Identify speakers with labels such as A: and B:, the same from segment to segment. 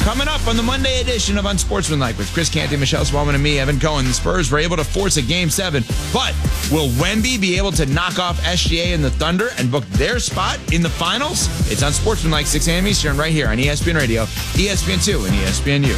A: Coming up on the Monday edition of Unsportsmanlike with Chris Canty, Michelle Smallman, and me, Evan Cohen. The Spurs were able to force a Game 7, but will Wemby be able to knock off SGA and the Thunder and book their spot in the finals? It's Unsportsmanlike, 6 a.m. Eastern, right here on ESPN Radio, ESPN2, and ESPNU.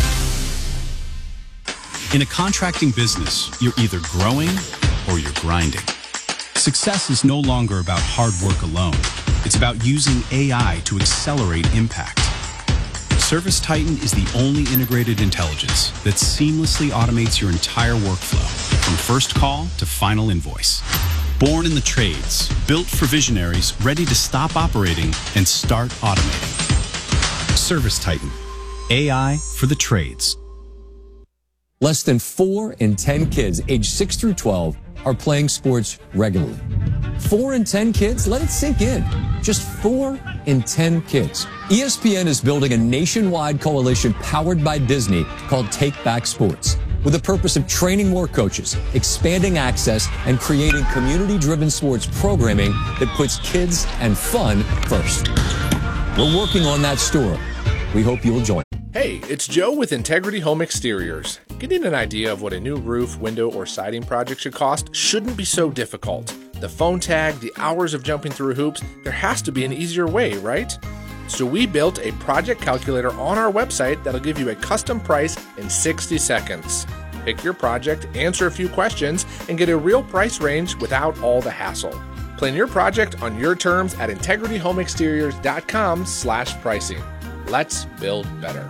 B: In a contracting business, you're either growing or you're grinding. Success is no longer about hard work alone. It's about using AI to accelerate impact. ServiceTitan is the only integrated intelligence that seamlessly automates your entire workflow, from first call to final invoice. Born in the trades, built for visionaries ready to stop operating and start automating. ServiceTitan, AI for the trades.
C: Less than 4 in 10 kids aged 6 through 12 are playing sports regularly. 4 in 10 kids? Let it sink in. Just 4 in 10 kids. ESPN is building a nationwide coalition powered by Disney called Take Back Sports, with the purpose of training more coaches, expanding access, and creating community-driven sports programming that puts kids and fun first. We're working on that story. We hope you'll join.
D: Hey, it's Joe with Integrity Home Exteriors. Getting an idea of what a new roof, window, or siding project should cost shouldn't be so difficult. The phone tag, the hours of jumping through hoops, there has to be an easier way, right? So we built a project calculator on our website that'll give you a custom price in 60 seconds. Pick your project, answer a few questions, and get a real price range without all the hassle. Plan your project on your terms at integrityhomeexteriors.com/pricing. Let's build better.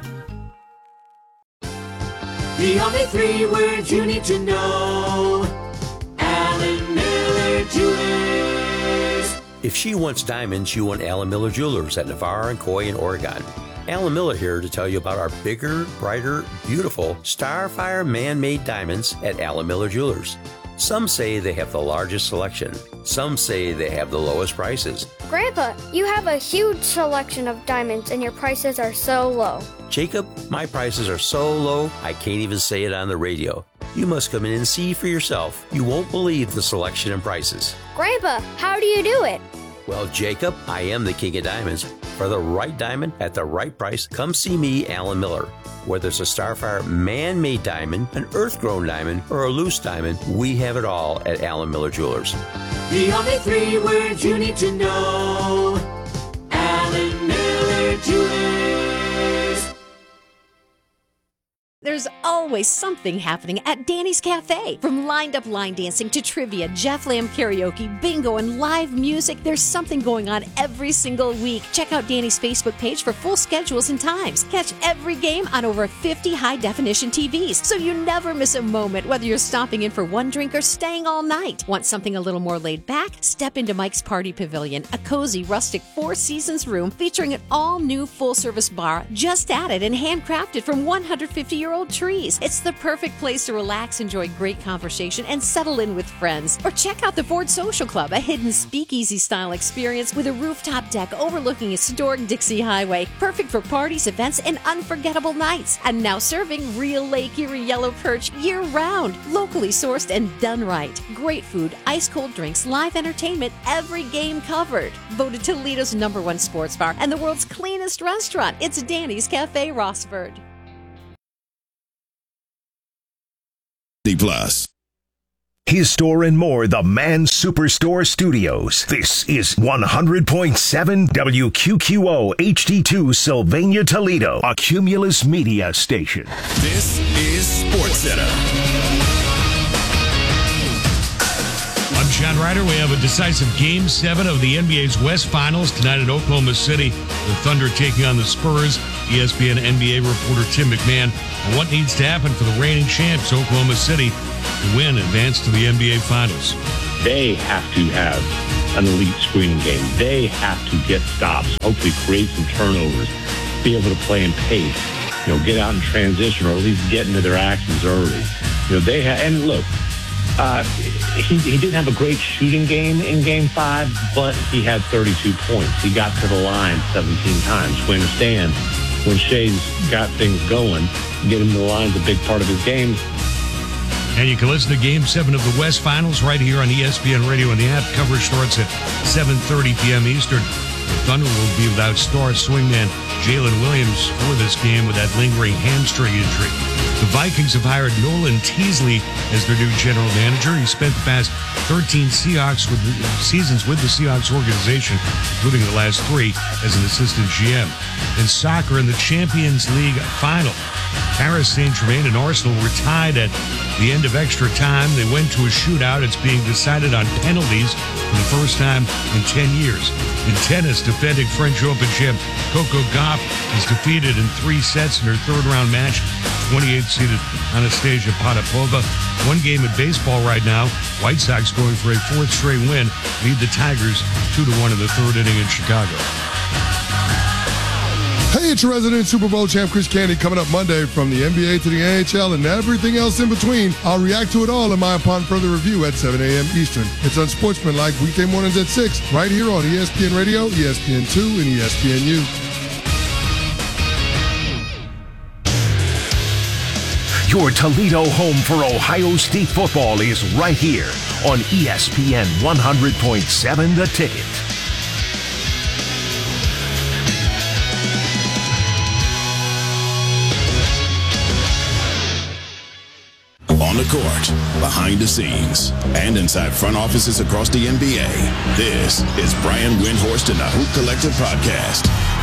E: The only 3 words you need to know. Alan Miller Jewelers.
F: If she wants diamonds, you want Alan Miller Jewelers at Navarre and Coy in Oregon. Alan Miller here to tell you about our bigger, brighter, beautiful Starfire man-made diamonds at Alan Miller Jewelers. Some say they have the largest selection. Some say they have the lowest prices.
G: Grandpa, you have a huge selection of diamonds and your prices are so low.
F: Jacob, my prices are so low, I can't even say it on the radio. You must come in and see for yourself. You won't believe the selection and prices.
G: Grandpa, how do you do it?
F: Well, Jacob, I am the king of diamonds. For the right diamond at the right price, come see me, Alan Miller. Whether it's a Starfire man-made diamond, an earth-grown diamond, or a loose diamond, we have it all at Alan Miller Jewelers.
E: The only 3 words you need to know. Alan Miller Jewelers.
H: There's always something happening at Danny's Cafe. From lined-up line dancing to trivia, Jeff Lamb karaoke, bingo, and live music, there's something going on every single week. Check out Danny's Facebook page for full schedules and times. Catch every game on over 50 high-definition TVs, so you never miss a moment, whether you're stopping in for one drink or staying all night. Want something a little more laid back? Step into Mike's Party Pavilion, a cozy, rustic 4 seasons room featuring an all-new full-service bar just added and handcrafted from 150-year-old trees. It's the perfect place to relax, enjoy great conversation, and settle in with friends. Or check out the Ford Social Club, a hidden speakeasy-style experience with a rooftop deck overlooking historic Dixie Highway. Perfect for parties, events, and unforgettable nights. And now serving real Lake Erie yellow perch year-round. Locally sourced and done right. Great food, ice-cold drinks, live entertainment, every game covered. Voted Toledo's #1 sports bar and the world's cleanest restaurant. It's Danny's Cafe Rossford.
I: Plus. His store and more, the Man Superstore Studios. This is 100.7 WQQO HD2 Sylvania, Toledo, a Cumulus Media station.
J: This is SportsCenter.
K: I'm John Ryder. We have a decisive Game 7 of the NBA's West Finals tonight at Oklahoma City. The Thunder taking on the Spurs. ESPN NBA reporter Tim McMahon on what needs to happen for the reigning champs, Oklahoma City, to win, advance to the NBA Finals.
L: They have to have an elite screening game. They have to get stops, hopefully create some turnovers, be able to play in pace, get out in transition or at least get into their actions early. They have, and look, he didn't have a great shooting game in Game 5, but he had 32 points. He got to the line 17 times. We understand when Shea's got things going, getting to the line is a big part of his game.
K: And you can listen to Game 7 of the West Finals right here on ESPN Radio and the app. Coverage starts at 7:30 p.m. Eastern. The Thunder will be without star swingman Jalen Williams for this game with that lingering hamstring injury. The Vikings have hired Nolan Teasley as their new general manager. He spent the past 13 seasons with the Seahawks organization, including the last 3 as an assistant GM. In soccer, in the Champions League final, Paris Saint-Germain and Arsenal were tied at the end of extra time. They went to a shootout. It's being decided on penalties for the first time in 10 years. In tennis, defending French Open champ Coco Gauff was defeated in 3 sets in her third-round match. 28th-seeded Anastasia Potapova. One game in baseball right now. White Sox going for a 4th straight win. Lead the Tigers 2-1 in the 3rd inning in Chicago.
M: Hey, it's your resident Super Bowl champ, Chris Canty, coming up Monday from the NBA to the NHL and everything else in between. I'll react to it all in my Upon Further Review at 7 a.m. Eastern. It's Unsportsmanlike weekday mornings at 6, right here on ESPN Radio, ESPN2, and ESPNU.
I: Your Toledo home for Ohio State football is right here on ESPN 100.7 The Ticket.
J: On the court, behind the scenes, and inside front offices across the NBA, this is Brian Windhorst and the Hoop Collective Podcast.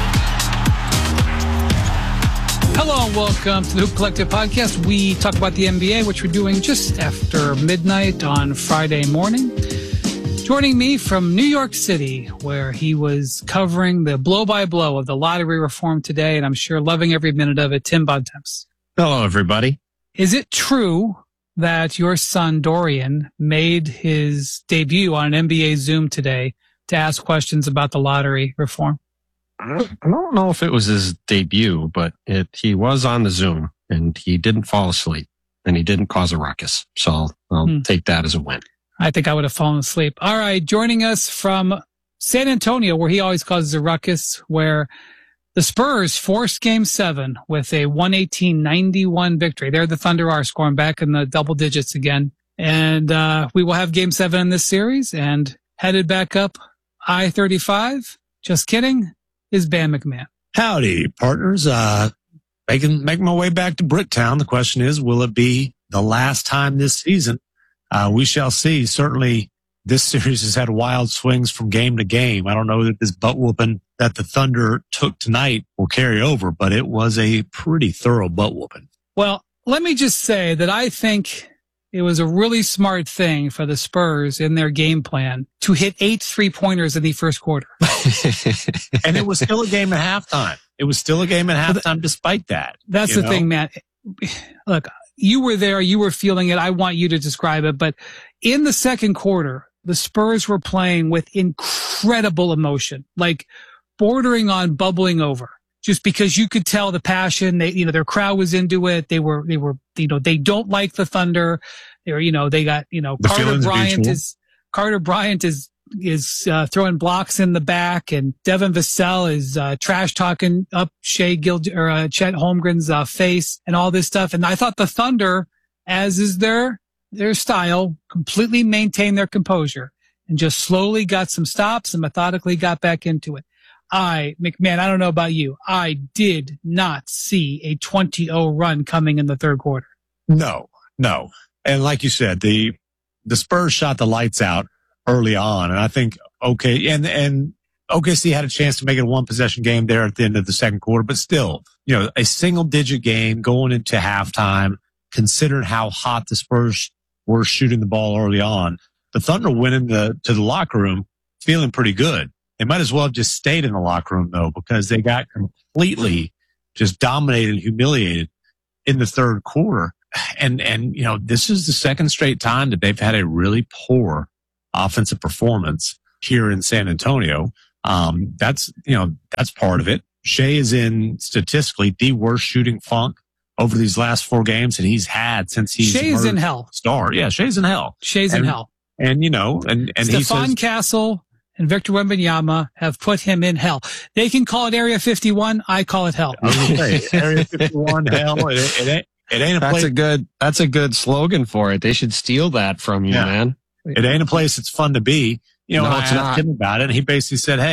N: Hello and welcome to the Hoop Collective Podcast. We talk about the NBA, which we're doing just after midnight on Friday morning. Joining me from New York City, where he was covering the blow-by-blow of the lottery reform today, and I'm sure loving every minute of it, Tim Bontemps.
O: Hello, everybody.
N: Is it true that your son, Dorian, made his debut on an NBA Zoom today to ask questions about the lottery reform?
O: I don't know if it was his debut, but he was on the Zoom, and he didn't fall asleep, and he didn't cause a ruckus. So I'll take that as a win.
N: I think I would have fallen asleep. All right, joining us from San Antonio, where he always causes a ruckus, where the Spurs forced Game 7 with a 118-91 victory. There the Thunder are scoring back in the double digits again. And we will have Game 7 in this series, and headed back up I-35. Just kidding. Is Bam McMahon.
P: Howdy, partners. Making my way back to Bricktown. The question is, will it be the last time this season? We shall see. Certainly, this series has had wild swings from game to game. I don't know that this butt whooping that the Thunder took tonight will carry over, but it was a pretty thorough butt whooping.
N: Well, let me just say that I think it was a really smart thing for the Spurs in their game plan to hit 8 3-pointers in the first quarter.
P: And it was still a game at halftime. It was still a game at halftime despite that.
N: That's the thing, Matt. Look, you were there. You were feeling it. I want you to describe it. But in the second quarter, the Spurs were playing with incredible emotion, like bordering on bubbling over. Just because you could tell the passion, their crowd was into it. They were, they don't like the Thunder. They got, Carter Bryant is throwing blocks in the back, and Devin Vassell is trash talking up Chet Holmgren's face and all this stuff. And I thought the Thunder, as is their style, completely maintained their composure and just slowly got some stops and methodically got back into it. McMahon, I don't know about you. I did not see a 20-0 run coming in the third quarter.
P: No. And like you said, the Spurs shot the lights out early on. And I think, and OKC had a chance to make it a 1-possession game there at the end of the second quarter, but still, a single-digit game going into halftime, considered how hot the Spurs were shooting the ball early on. The Thunder went to the locker room feeling pretty good. They might as well have just stayed in the locker room, though, because they got completely just dominated and humiliated in the third quarter. And this is the second straight time that they've had a really poor offensive performance here in San Antonio. That's part of it. Shea is in statistically the worst shooting funk over these last 4 games that he's had since he's
N: Shea's in hell.
P: Star. Yeah, Shea's in hell.
N: In hell.
P: And and
N: Stephon Castle and Victor Wembanyama have put him in hell. They can call it Area 51. I call it hell.
P: I was gonna say, Area 51 hell. It ain't a place.
O: That's a good slogan for it. They should steal that from you, man.
P: It ain't a place that's fun to be. I asked him about it, and he basically said, "Hey,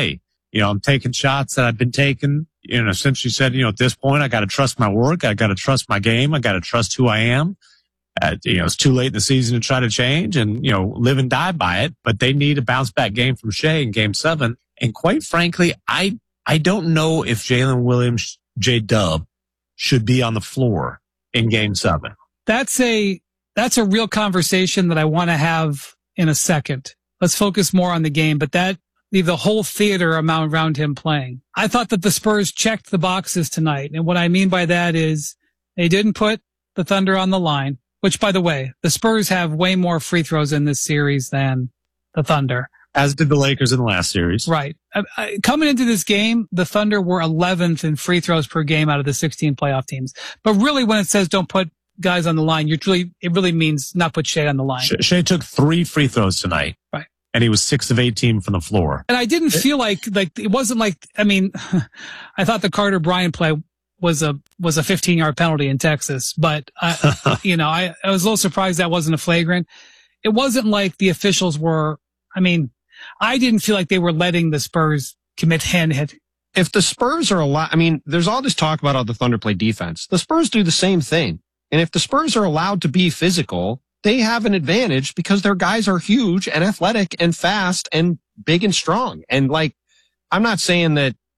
P: I'm taking shots that I've been taking, essentially said, at this point, I got to trust my work. I got to trust my game. I got to trust who I am. It's too late in the season to try to change and, live and die by it. But they need a bounce back game from Shea in game 7. And quite frankly, I don't know if Jalen Williams, J-Dub, should be on the floor in game 7.
N: That's a real conversation that I want to have in a second. Let's focus more on the game, but leave the whole theater around him playing. I thought that the Spurs checked the boxes tonight. And what I mean by that is they didn't put the Thunder on the line, which, by the way, the Spurs have way more free throws in this series than the Thunder.
P: As did the Lakers in the last series.
N: Right. Coming into this game, the Thunder were 11th in free throws per game out of the 16 playoff teams. But really, when it says don't put guys on the line, it really means not put Shea on the line.
P: Shea took 3 free throws tonight.
N: Right.
P: And he was 6 of 18 from the floor.
N: And I didn't feel like it wasn't like, I thought the Carter Bryant play was a 15-yard penalty in Texas, but I was a little surprised that wasn't a flagrant. It wasn't like the officials were, I didn't feel like they were letting the Spurs commit hand-hit.
O: If the Spurs are allowed, there's all this talk about how the Thunder play defense. The Spurs do the same thing. And if the Spurs are allowed to be physical, they have an advantage because their guys are huge and athletic and fast and big and strong. And I'm not saying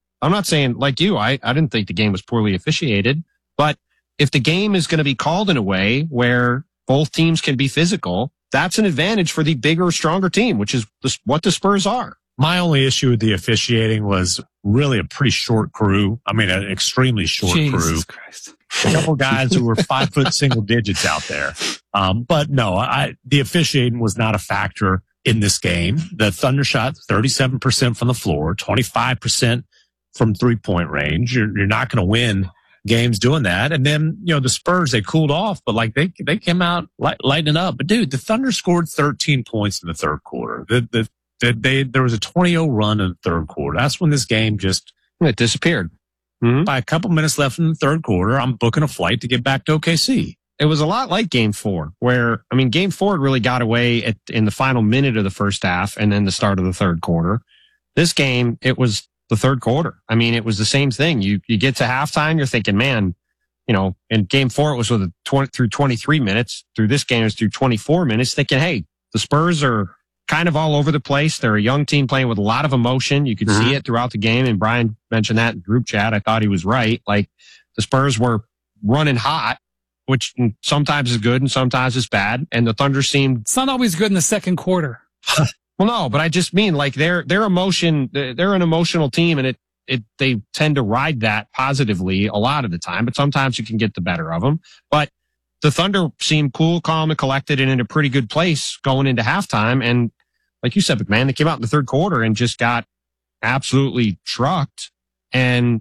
O: like you, I didn't think the game was poorly officiated, but if the game is going to be called in a way where both teams can be physical, that's an advantage for the bigger, stronger team, which is what the Spurs are.
P: My only issue with the officiating was really a pretty short crew. An extremely short crew.
N: Jesus Christ.
P: A couple guys who were 5 foot single digits out there. But no, the officiating was not a factor in this game. The Thunder shot 37% from the floor, 25% from 3-point range. You're not going to win games doing that. And then, the Spurs, they cooled off, but they came out lighting up. But dude, the Thunder scored 13 points in the third quarter. There was a 20-0 run in the third quarter. That's when this game
O: it disappeared. Mm-hmm.
P: By a couple minutes left in the third quarter, I'm booking a flight to get back to OKC.
O: It was a lot like game 4, where, game 4 really got away in the final minute of the first half and then the start of the third quarter. This game, it was the third quarter. It was the same thing. You get to halftime, you're thinking, man, in game 4, it was through 23 minutes. Through this game, it was through 24 minutes, thinking, hey, the Spurs are kind of all over the place. They're a young team playing with a lot of emotion. You could see it throughout the game. And Brian mentioned that in group chat. I thought he was right. The Spurs were running hot, which sometimes is good and sometimes is bad. And the Thunder seemed...
N: It's not always good in the second quarter.
O: Well, no, but I just mean their emotion, they're an emotional team, and they tend to ride that positively a lot of the time, but sometimes you can get the better of them. But the Thunder seemed cool, calm, and collected and in a pretty good place going into halftime. And like you said, McMahon, they came out in the third quarter and just got absolutely trucked. And,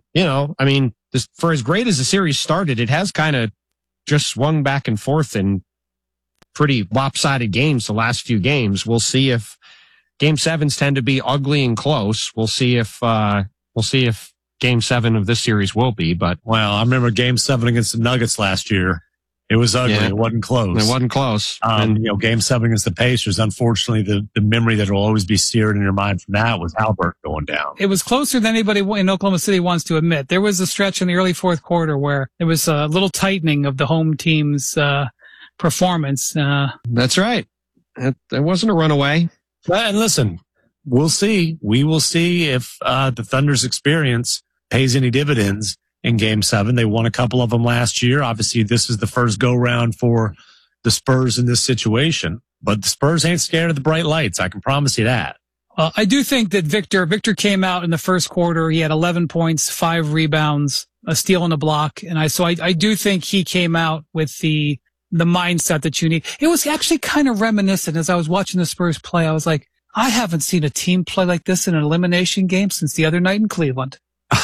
O: for as great as the series started, it has kind of just swung back and forth in pretty lopsided games the last few games. We'll see if game 7s tend to be ugly and close. We'll see if game 7 of this series will be. But
P: I remember game 7 against the Nuggets last year. It was ugly.
O: Yeah,
P: it wasn't close.
O: It wasn't close.
P: And game 7 against the Pacers, unfortunately, the memory that will always be seared in your mind from that was Albert going down.
N: It was closer than anybody in Oklahoma City wants to admit. There was a stretch in the early fourth quarter where there was a little tightening of the home team's performance.
O: That's right. It wasn't a runaway.
P: And listen, we'll see. We will see if the Thunder's experience pays any dividends in game 7. They won a couple of them last year. Obviously, this is the first go round for the Spurs in this situation, but the Spurs ain't scared of the bright lights. I can promise you that.
N: I do think that Victor came out in the first quarter. He had 11 points, 5 rebounds, a steal and a block. And I do think he came out with the mindset that you need. It was actually kind of reminiscent as I was watching the Spurs play. I was like, I haven't seen a team play like this in an elimination game since the other night in Cleveland.